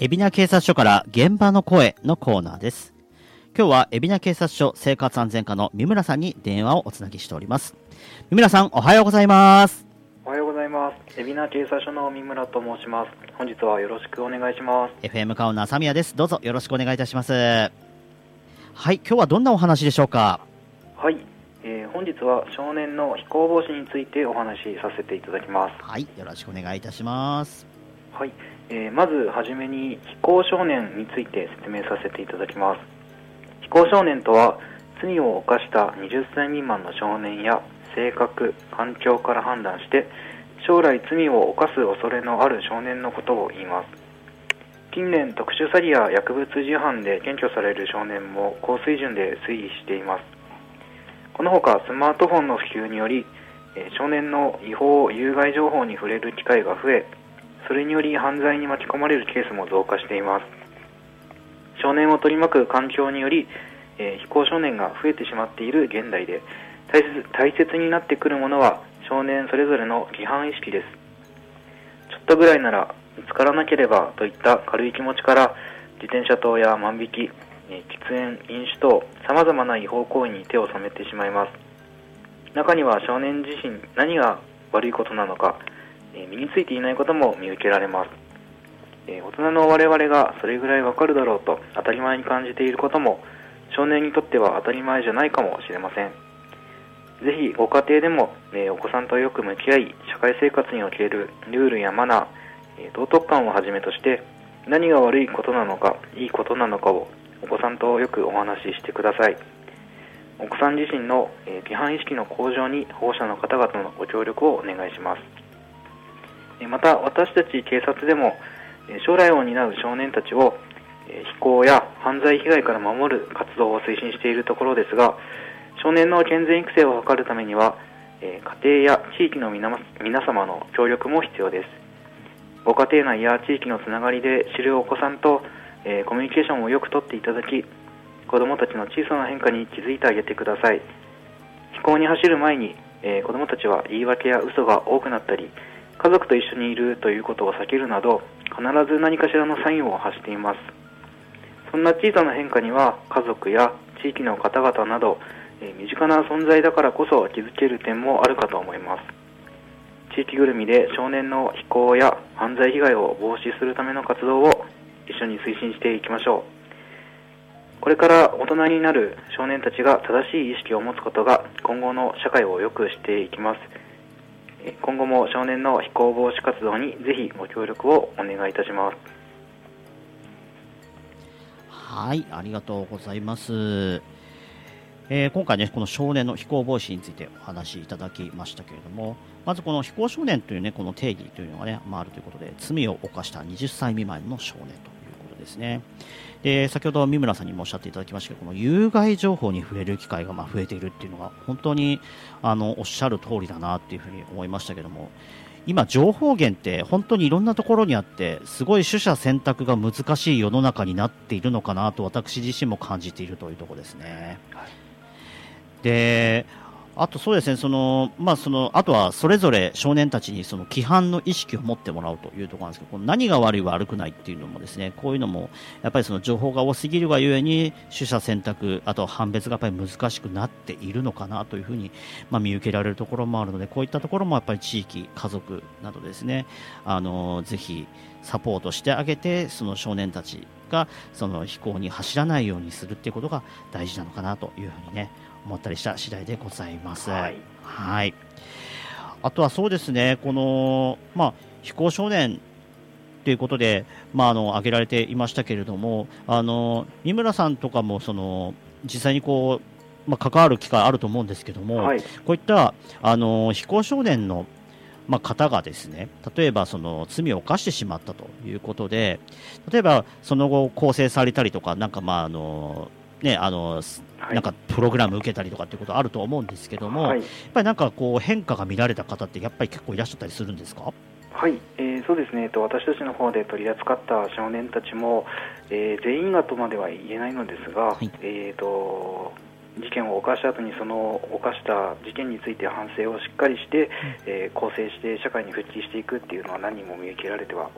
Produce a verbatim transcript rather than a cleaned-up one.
海老名警察署から現場の声のコーナーです。今日は海老名警察署生活安全課の三村さんに電話をおつなぎしております。三村さん、おはようございます。 おはようございます。海老名警察署の三村と申します。本日はよろしくお願いします。 エフエム カウナーサミヤです。どうぞよろしくお願いいたします。はい、今日はどんなお話でしょうか。 はい、えー、本日は少年の非行防止についてお話しさせていただきます。 はい、よろしくお願いいたします。 はい、えー、まずはじめに非行少年について説明させていただきます。非行少年とは、罪を犯したはたち未満の少年や性格、環境から判断して将来罪を犯す恐れのある少年のことを言います。近年、特殊詐欺や薬物事犯で検挙される少年も高水準で推移しています。このほかスマートフォンの普及により、少年の違法・有害情報に触れる機会が増え、それにより犯罪に巻き込まれるケースも増加しています。少年を取り巻く環境により、えー、非行少年が増えてしまっている現代で、大切、大切になってくるものは少年それぞれの規範意識です。ちょっとぐらいなら見つからなければといった軽い気持ちから、自転車盗や万引き、えー、喫煙、飲酒等様々な違法行為に手を染めてしまいます。中には少年自身何が悪いことなのか、えー、身についていないことも見受けられます。えー、大人の我々がそれぐらいわかるだろうと当たり前に感じていることも、少年にとっては当たり前じゃないかもしれません。ぜひご家庭でも、えー、お子さんとよく向き合い、社会生活におけるルールやマナー、えー、道徳観をはじめとして何が悪いことなのかいいことなのかをお子さんとよくお話ししてください。お子さん自身の、えー、規範意識の向上に保護者の方々のご協力をお願いします。えー、また私たち警察でも、えー、将来を担う少年たちを非行や犯罪被害から守る活動を推進しているところですが、少年の健全育成を図るためには、えー、家庭や地域の皆様の協力も必要です。ご家庭内や地域のつながりで知るお子さんと、えー、コミュニケーションをよくとっていただき、子どもたちの小さな変化に気づいてあげてください。非行に走る前に、えー、子どもたちは言い訳や嘘が多くなったり、家族と一緒にいるということを避けるなど、必ず何かしらのサインを発しています。そんな小さな変化には家族や地域の方々など、えー、身近な存在だからこそ気づける点もあるかと思います。地域ぐるみで少年の非行や犯罪被害を防止するための活動を一緒に推進していきましょう。これから大人になる少年たちが正しい意識を持つことが今後の社会を良くしていきます。今後も少年の非行防止活動にぜひご協力をお願いいたします。 はい、ありがとうございます。えー、今回ね、この少年の非行防止についてお話しいただきましたけれども、まずこの非行少年というね、この定義というのがね、まあ、あるということで、罪を犯したはたち未満の少年ということですね。で、先ほど三村さんにもおっしゃっていただきましたけど、この有害情報に触れる機会がまあ増えているっていうのが、本当にあのおっしゃる通りだなっていうふうに思いましたけども、今情報源って本当にいろんなところにあって、すごい取捨選択が難しい世の中になっているのかなと私自身も感じているというところですね。はい、で、あとそうですね、そのまあそのあとはそれぞれ少年たちにその規範の意識を持ってもらうというところなんですけど、この何が悪い悪くないっていうのもですね、こういうのもやっぱりその情報が多すぎるがゆえに取捨選択、あと判別がやっぱり難しくなっているのかなというふうに、まあ、見受けられるところもあるので、こういったところもやっぱり地域、家族などですね、あのぜひサポートしてあげて、その少年たちがその非行に走らないようにするっていうことが大事なのかなというふうにね思ったりした次第でございます。はい。はい、あとはそうですね、この、まあ、非行少年ということで、まあ、あの挙げられていましたけれども、あの三村さんとかもその実際にこう、まあ、関わる機会あると思うんですけども、はい、こういったあの非行少年のまあ、方がですね、例えばその罪を犯してしまったということで、例えばその後更生されたりとか、なんかまああのね、あのなんかプログラム受けたりとかっていうことあると思うんですけども、はい、やっぱりなんかこう変化が見られた方ってやっぱり結構いらっしゃったりするんですか？ はい、えー、そうですね、私たちの方で取り扱った少年たちも、えー、全員がとまでは言えないのですが、はい、えーと事件を犯した後にその犯した事件について反省をしっかりして、うん、えー、更生して社会に復帰していくっていうのは何人も見受けられては